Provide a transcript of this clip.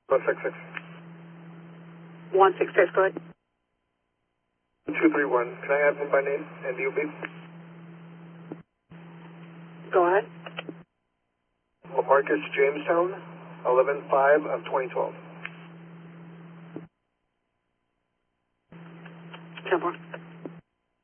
166. 166, go ahead. 231. Can I have him by name and DOB? Go ahead. Marcus Jamestown, 11/5 of 2012. 10-4.